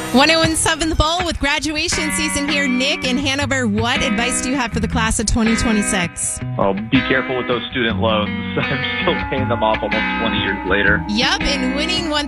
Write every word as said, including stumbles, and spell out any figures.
one oh one seven The Bull with graduation season here. Nick in Hanover, what advice do you have for the class of twenty twenty-six? Oh, be careful with those student loans. I'm still paying them off almost twenty years later. Yep, and winning one